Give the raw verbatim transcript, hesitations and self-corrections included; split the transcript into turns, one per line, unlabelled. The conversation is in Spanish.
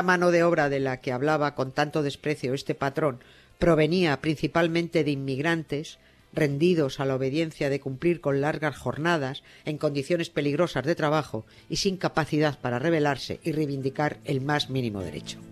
La mano de obra de la que hablaba con tanto desprecio este patrón provenía principalmente de inmigrantes rendidos a la obediencia de cumplir con largas jornadas en condiciones peligrosas de trabajo y sin capacidad para rebelarse y reivindicar el más mínimo derecho.